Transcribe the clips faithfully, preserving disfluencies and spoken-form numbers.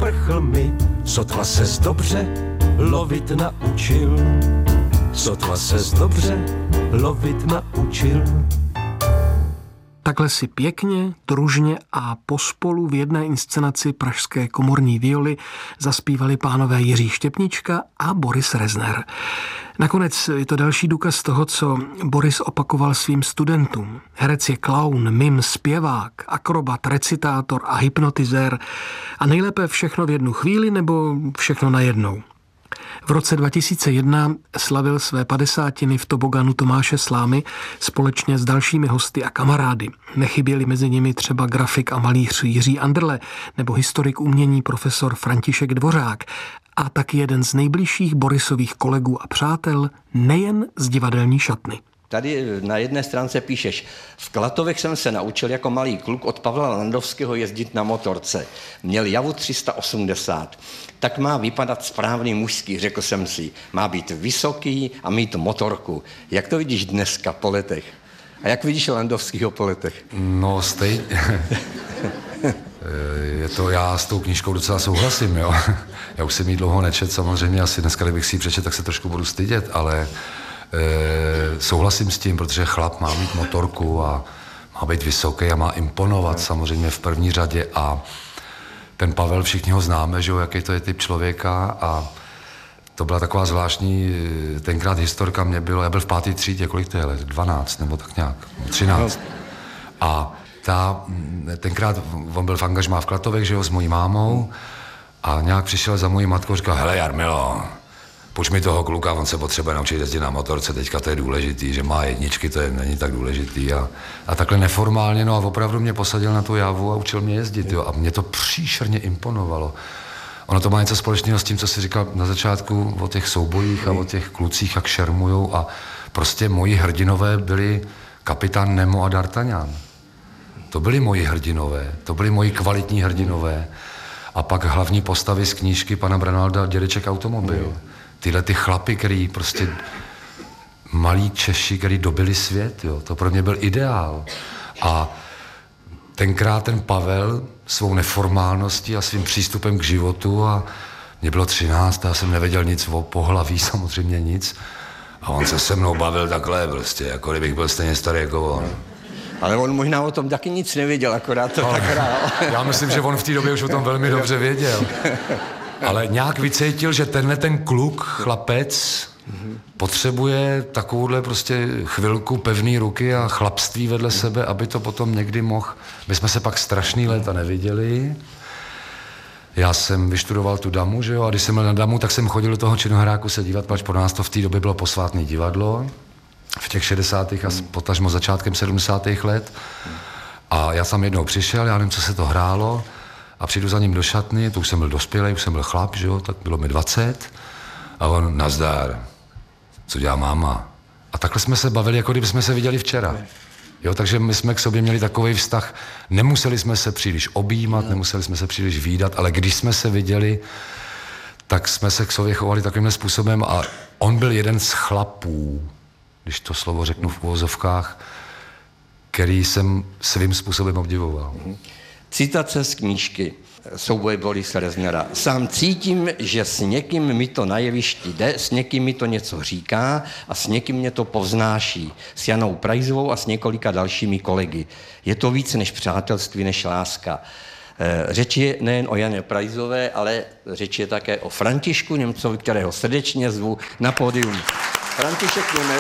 neprchl mi, sotva ses dobře lovit naučil. Sotva ses dobře lovit naučil. Takhle si pěkně, družně a pospolu v jedné inscenaci Pražské komorní violy zaspívali pánové Jiří Štěpnička a Boris Rezner. Nakonec je to další důkaz toho, co Boris opakoval svým studentům. Herec je klaun, mim, zpěvák, akrobat, recitátor a hypnotizér a nejlépe všechno v jednu chvíli nebo všechno najednou. V roce dva tisíce jedna slavil své padesátiny v toboganu Tomáše Slámy společně s dalšími hosty a kamarády. Nechyběli mezi nimi třeba grafik a malíř Jiří Anderle nebo historik umění profesor František Dvořák a taky jeden z nejbližších Borisových kolegů a přátel nejen z divadelní šatny. Tady na jedné stránce píšeš, v Klatovech jsem se naučil jako malý kluk od Pavla Landovského jezdit na motorce. Měl javu tři sta osmdesát. Tak má vypadat správný mužský, řekl jsem si. Má být vysoký a mít motorku. Jak to vidíš dneska po letech? A jak vidíš Landovského po letech? No stejně. Je to, já s tou knížkou docela souhlasím, jo. Já už jsem jí dlouho nečet, samozřejmě asi dneska, kdybych si ji přečet, tak se trošku budu stydět, ale e, souhlasím s tím, protože chlap má mít motorku a má být vysoký a má imponovat samozřejmě v první řadě a ten Pavel, všichni ho známe, že jo, jaký to je typ člověka a to byla taková zvláštní, tenkrát historka mě bylo, já byl v páté třídě, kolik to je let, dvanáct nebo tak nějak, třináct. A ta, tenkrát on byl v angažmá v Klatovech, že jo, s mojí mámou a nějak přišel za mojí matkou a říkal, hele Jarmilo, půjč mi toho kluka, on se potřebuje naučit jezdit na motorce, teďka to je důležitý, že má jedničky, to je, není tak důležitý a, a takhle neformálně, no a opravdu mě posadil na tu jávu a učil mě jezdit, jo, a mě to příšerně imponovalo. Ono to má něco společného s tím, co jsi říkal na začátku o těch soubojích a o těch klucích, jak šermujou a prostě moji hrdinové byli kapitán Nemo a D'Artagnan. To byli moji hrdinové, to byli moji kvalitní hrdinové a pak hlavní postavy z knížky pana Branalda Dědeček automobil. Tyhle ty chlapy, který prostě malí Češi, který dobili svět, jo, to pro mě byl ideál. A tenkrát ten Pavel svou neformálností a svým přístupem k životu a mě bylo třináct, já jsem nevěděl nic o pohlaví, samozřejmě nic. A on se se mnou bavil takhle prostě, jako kdybych byl stejně starý jako on. Ale on možná o tom taky nic nevěděl, akorát to tak hrál. Já myslím, že on v té době už o tom velmi dobře věděl. Ale nějak vycítil, že tenhle ten kluk, chlapec, potřebuje takovouhle prostě chvilku pevný ruky a chlapství vedle sebe, aby to potom někdy mohl. My jsme se pak strašný léta neviděli. Já jsem vyštudoval tu Damu, že jo, a když jsem byl na Damu, tak jsem chodil do toho Činohráku se dívat, pač pro nás to v té době bylo posvátné divadlo. V těch šedesátých a potažmo začátkem sedmdesátých let. A já jsem jednou přišel, já nevím, co se to hrálo, a přijdu za ním do šatny, to už jsem byl dospělý, už jsem byl chlap, že jo, tak bylo mi dvacet. A on, nazdar, co dělá máma? A takhle jsme se bavili, jako kdyby jsme se viděli včera. Jo, takže my jsme k sobě měli takový vztah, nemuseli jsme se příliš objímat, nemuseli jsme se příliš vídat, ale když jsme se viděli, tak jsme se k sobě chovali takovýmhle způsobem a on byl jeden z chlapů, když to slovo řeknu v uvozovkách, který jsem svým způsobem obdivoval. Citace z knížky Souboje Borise Reznera. Sám cítím, že s někým mi to na jevišti jde, s někým mi to něco říká a s někým mě to povznáší. S Janou Prajzovou a s několika dalšími kolegy. Je to víc než přátelství, než láska. Řeč je nejen o Janě Prajzové, ale řeč je také o Františku Němcovi, kterého srdečně zvu na pódium. František Němec.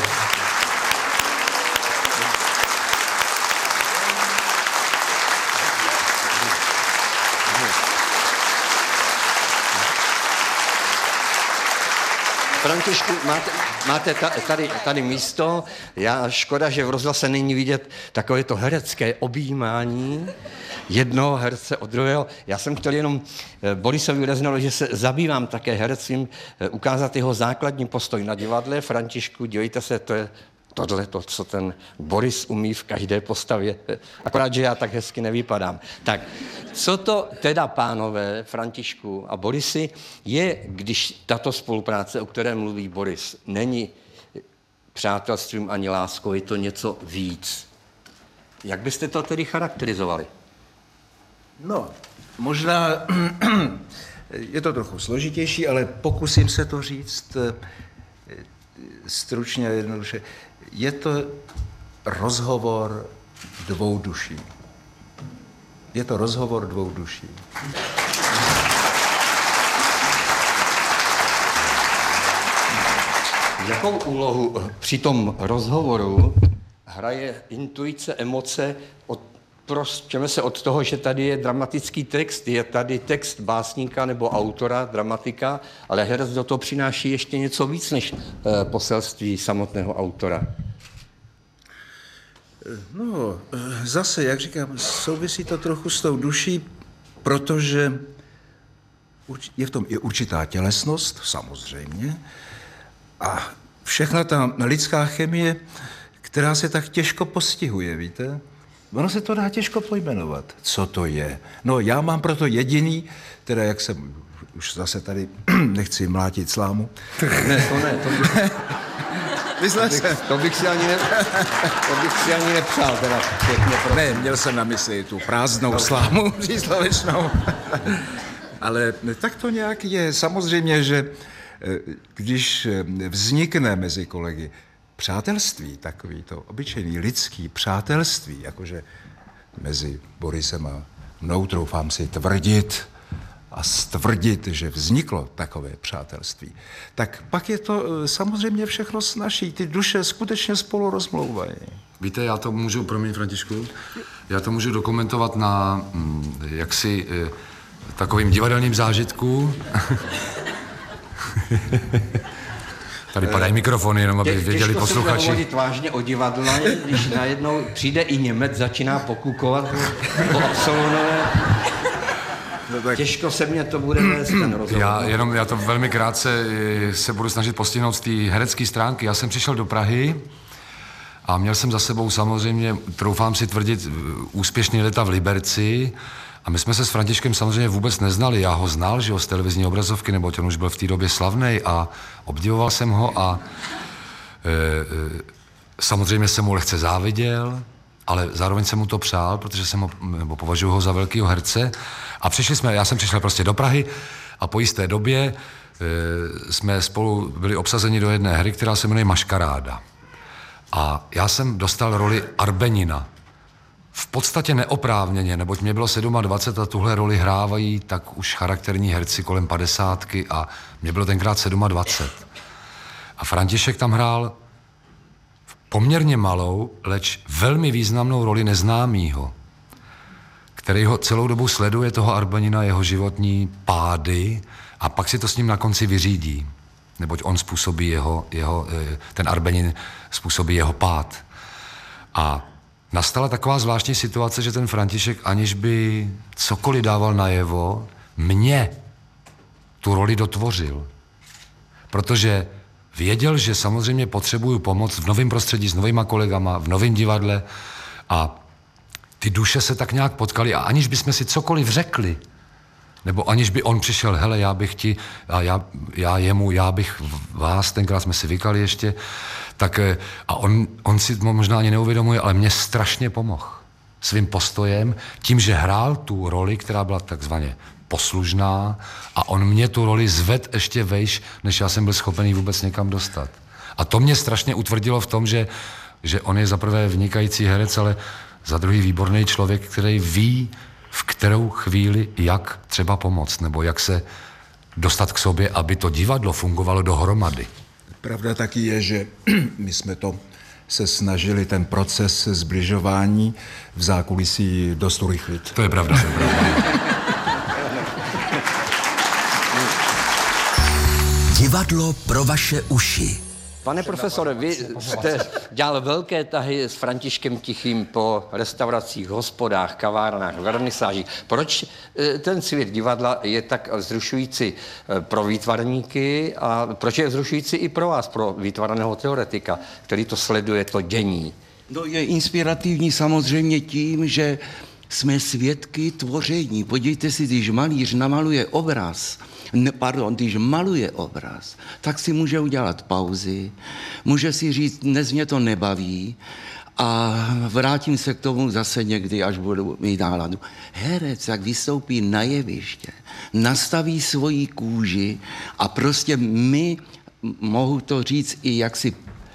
Františku, máte, máte tady, tady místo. Já škoda, že v rozhlase není vidět takové to herecké objímání jednoho herce od druhého. Já jsem chtěl jenom Borisovi Reznerovi, že se zabývám také herectvím, ukázat jeho základní postoj na divadle. Františku, dívejte se, to je tohle, to, co ten Boris umí v každé postavě. Akorát, že já tak hezky nevypadám. Tak, co to teda, pánové, Františku a Borisi, je, když tato spolupráce, o které mluví Boris, není přátelstvím ani láskou, je to něco víc. Jak byste to tedy charakterizovali? No, možná Je to trochu složitější, ale pokusím se to říct stručně a jednoduše. Je to rozhovor dvou duší. Je to rozhovor dvou duší. Jakou úlohu při tom rozhovoru hraje intuice, emoce? Odprostěme se od toho, že tady je dramatický text, je tady text básníka nebo autora, dramatika, ale herec do toho přináší ještě něco víc než eh, poselství samotného autora. No, zase, jak říkám, souvisí to trochu s tou duší, protože je v tom i určitá tělesnost, samozřejmě, a všechna ta lidská chemie, která se tak těžko postihuje, víte? Ono se to dá těžko pojmenovat, co to je. No, já mám proto jediný, teda jak jsem, už zase tady nechci mlátit slámu. Ne, to ne, to bych, to bych, to bych si ani ne, to bych si ani nepřál, teda pěkně prosím. Ne, měl jsem na mysli tu prázdnou slámu příslovečnou. Ale tak to nějak je. Samozřejmě, že když vznikne mezi kolegy přátelství, takový to obyčejný lidský přátelství, jakože mezi Borisem a mnou, troufám si tvrdit a stvrdit, že vzniklo takové přátelství, tak pak je to samozřejmě všechno snazší. Ty duše skutečně spolu rozmlouvají. Víte, já to můžu, promiň Františku, já to můžu dokumentovat na jaksi takovým divadelním zážitku. Tady padají mikrofony, jenom aby věděli posluchači. Těžko se mluvit vážně o divadle, když najednou přijde i Němec, začíná pokukovat po absolvové. No tak... Těžko se mě to bude vést ten rozhovor. Já, jenom, já to velmi krátce se budu snažit postihnout z té herecké stránky. Já jsem přišel do Prahy a měl jsem za sebou samozřejmě, troufám si tvrdit, úspěšný léta v Liberci. A my jsme se s Františkem samozřejmě vůbec neznali. Já ho znal, že jo, z televizní obrazovky, nebo on už byl v té době slavnej a obdivoval jsem ho a e, e, samozřejmě jsem mu lehce záviděl, ale zároveň jsem mu to přál, protože jsem ho, nebo považuji ho za velkýho herce. A přišli jsme, já jsem přišel prostě do Prahy a po jisté době e, jsme spolu byli obsazeni do jedné hry, která se jmenuje Maškaráda. A já jsem dostal roli Arbenina. V podstatě neoprávněně, neboť mě bylo dvacet sedm a tuhle roli hrávají tak už charakterní herci kolem padesátky a mě bylo tenkrát dvacet sedm. A František tam hrál poměrně malou, leč velmi významnou roli neznámýho, který ho celou dobu sleduje, toho Arbenina, jeho životní pády a pak si to s ním na konci vyřídí, neboť on způsobí jeho, jeho ten Arbenin způsobí jeho pád. A nastala taková zvláštní situace, že ten František, aniž by cokoliv dával najevo, mě tu roli dotvořil. Protože věděl, že samozřejmě potřebuju pomoc v novém prostředí s novýma kolegama, v novém divadle a ty duše se tak nějak potkaly a aniž bychom si cokoliv řekli, nebo aniž by on přišel, hele, já bych ti, a já, já jemu, já bych vás, tenkrát jsme si vykali ještě, tak a on, on si to možná ani neuvědomuje, ale mě strašně pomohl svým postojem, tím, že hrál tu roli, která byla takzvaně poslužná a on mě tu roli zved ještě vejš, než já jsem byl schopený vůbec někam dostat. A to mě strašně utvrdilo v tom, že, že on je za prvé vynikající herec, ale za druhý výborný člověk, který ví, v kterou chvíli jak třeba pomoct, nebo jak se dostat k sobě, aby to divadlo fungovalo dohromady. Pravda taky je, že my jsme to se snažili ten proces zbližování v zákulisí dost urychlit. To je pravda. To je pravda. Divadlo pro vaše uši. Pane profesore, vy jste dělal velké tahy s Františkem Tichým po restauracích, hospodách, kavárnách, vernisážích. Proč ten svět divadla je tak vzrušující pro výtvarníky a proč je vzrušující i pro vás, pro výtvarného teoretika, který to sleduje, to dění? No, je inspirativní samozřejmě tím, že jsme svědky tvoření. Podívejte si, když malíř namaluje obraz, ne, pardon, když maluje obraz, tak si může udělat pauzy, může si říct, dnes mě to nebaví A vrátím se k tomu zase někdy, až budu mít náladu. Herec, jak vystoupí na jeviště, nastaví svoji kůži a prostě my, mohu to říct i jaksi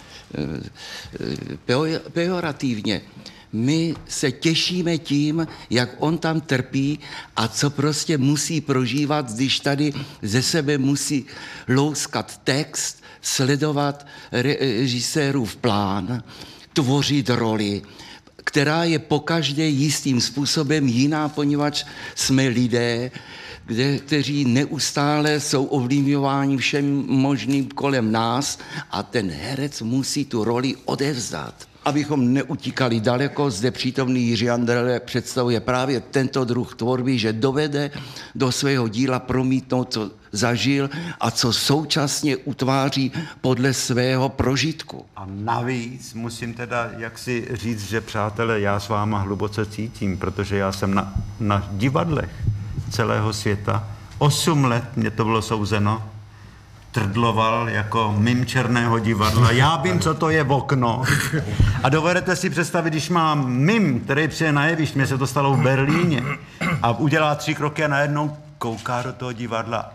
pejorativně, my se těšíme tím, jak on tam trpí a co prostě musí prožívat, když tady ze sebe musí louskat text, sledovat režisérův plán, tvořit roli, která je pokaždé jistým způsobem jiná, poněvadž jsme lidé, kde, kteří neustále jsou ovlivňováni všem možným kolem nás a ten herec musí tu roli odevzdat. Abychom neutíkali daleko, zde přítomný Jiří Anderle představuje právě tento druh tvorby, že dovede do svého díla promítnout, co zažil a co současně utváří podle svého prožitku. A navíc musím teda jaksi říct, že přátelé, já s váma hluboce cítím, protože já jsem na, na divadlech celého světa, osm let mě to bylo souzeno, trdloval jako mim černého divadla. Já vím, co to je v okno. A dovedete si představit, když má mim, který přijde na jevišť, mě se to stalo v Berlíně, a udělá tři kroky a najednou kouká do toho divadla.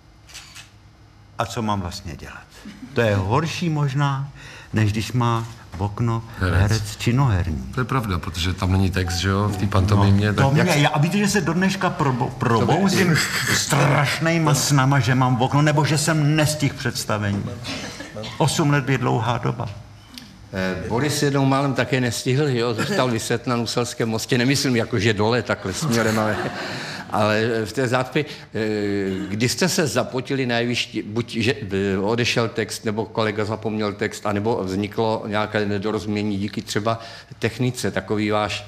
A co mám vlastně dělat? To je horší možná, než když má v okno herec, herec činoherní. To je pravda, protože tam není text, že jo, v té pantomimě. No, tak to mě, jak... já, a víte, že se do dneška probo, probouzím strašnýma snama, že mám v okno, nebo že jsem nestihl představení. Osm let je dlouhá doba. Eh, Boris jednou málem také nestihl, jo, zůstal vyset na Nuselském mostě, nemyslím jako, že dole takhle směrem, ale, ale v té zácpě, eh, kdy jste se zapotili na jevišti, buď že odešel text, nebo kolega zapomněl text, anebo vzniklo nějaké nedorozumění díky třeba technice, takový váš...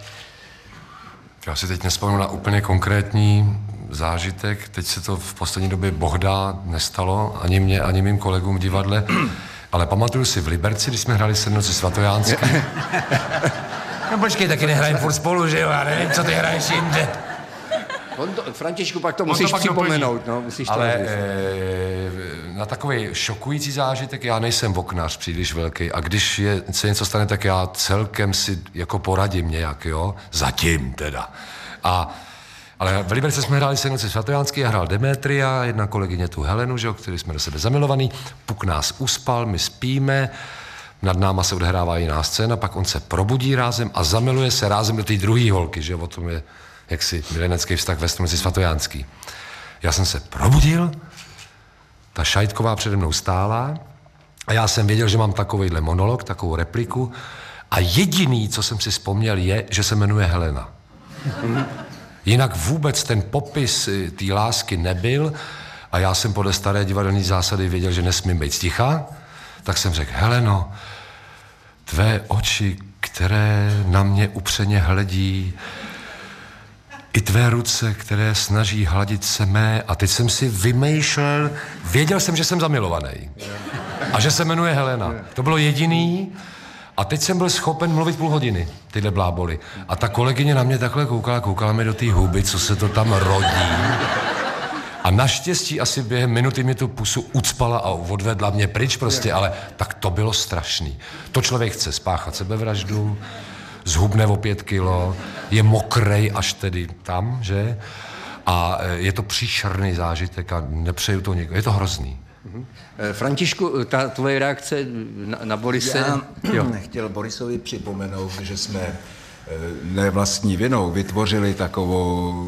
Já si teď nespomenu na úplně konkrétní zážitek, teď se to v poslední době bohdá nestalo, ani mě, ani mým kolegům v divadle, ale pamatuju si v Liberci, když jsme hráli Sednoci svatojánský. No počkej, taky nehrajeme furt spolu, že jo, já nevím, co ty hraješ jinde. To, Františku, pak to musíš to pak připomenout, no, musíš to ale e, na takový šokující zážitek já nejsem oknář příliš velký a když je, se něco stane, tak já celkem si jako poradím nějak, jo, zatím teda. A, ale v Liberci jsme hráli Sednoci svatojánský, já hrál Demetria, jedna kolegyně tu Helenu, že jo, který jsme do sebe zamilovaný, Puk nás uspal, my spíme, nad náma se odehrává jiná scéna, pak on se probudí rázem a zamiluje se rázem do té druhé holky, že jo, o tom je jaksi milenecký vztah ve Sednoci svatojánský. Já jsem se probudil, ta Šajtková přede mnou stála a já jsem věděl, že mám takovejhle monolog, takovou repliku a jediný, co jsem si vzpomněl, je, že se jmenuje Helena. Jinak vůbec ten popis té lásky nebyl a já jsem podle staré divadelní zásady věděl, že nesmím být sticha, tak jsem řekl, Heleno, tvé oči, které na mě upřeně hledí, i tvé ruce, které snaží hladit se mé, a teď jsem si vymýšlel, věděl jsem, že jsem zamilovaný a že se jmenuje Helena. To bylo jediný a teď jsem byl schopen mluvit půl hodiny, tyhle bláboli. A ta kolegyně na mě takhle koukala, koukala mi do té huby, co se to tam rodí. A naštěstí asi během minuty mě tu pusu ucpala a odvedla mě pryč prostě, ale tak to bylo strašný. To člověk chce spáchat sebevraždu, zhubne o pět kilo, je mokrej až tedy tam, že? A je to příšerný zážitek a nepřeju to nikomu. Je to hrozný. Mm-hmm. Františku, ta tvoje reakce na, na Borise? Já jo. chtěl Borisovi připomenout, že jsme ne vlastní vinou vytvořili takovou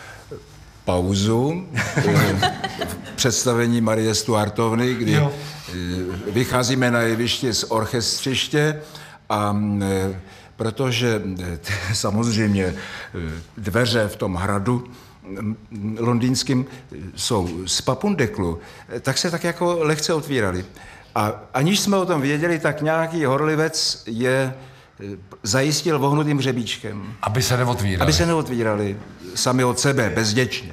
pauzu v představení Marie Stuartovny, kdy jo. vycházíme na jeviště z orchestřiště a protože samozřejmě dveře v tom hradu londýnským jsou z papundeklu, tak se tak jako lehce otvíraly. A aniž jsme o tom věděli, tak nějaký horlivec je zajistil vohnutým hřebíčkem. Aby se neotvírali. Aby se neotvírali sami od sebe, bezděčně.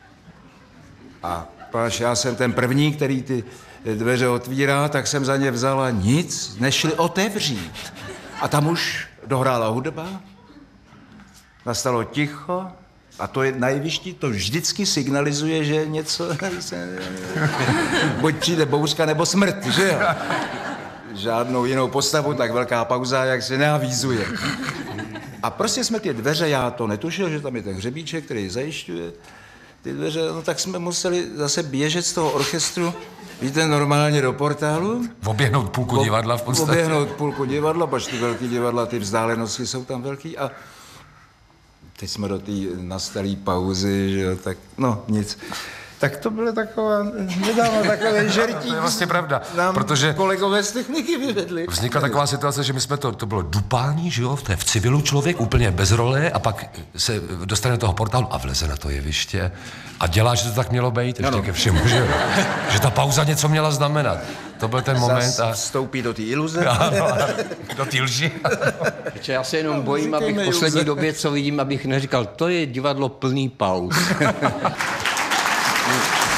A páč, já jsem ten první, který ty dveře otvírá, tak jsem za ně vzala nic, nešli otevřít. A tam už dohrála hudba, nastalo ticho a to je na jevišti, to vždycky signalizuje, že něco, buď přijde bouřka nebo smrt, že jo? žádnou jinou postavu, tak velká pauza, jak se neavízuje. A prostě jsme ty dveře, já to netušil, že tam je ten hřebíček, který zajišťuje ty dveře, no tak jsme museli zase běžet z toho orchestru, víte, normálně do portálu. Oběhnout půlku divadla v podstatě. Oběhnout půlku divadla, pač ty velký divadla, ty vzdálenosti jsou tam velký a teď jsme do té nastalé pauzy, že jo, tak no nic. Tak to bylo taková, nedávno takové žertí. To je vlastně pravda, nám protože kolegové z techniky vyvedli. Vznikla taková situace, že my jsme to, to bylo dupání, že jo, v té v civilu člověk, úplně bez role a pak se dostane do toho portálu a vleze na to jeviště a dělá, že to tak mělo být, ještě ke všemu, že jo. Že ta pauza něco měla znamenat. To byl ten moment a... Vstoupí do té iluze. Ano, do té lži. Já se jenom bojím, abych v poslední době, co vidím, abych neříkal, to je divadlo plný pauz.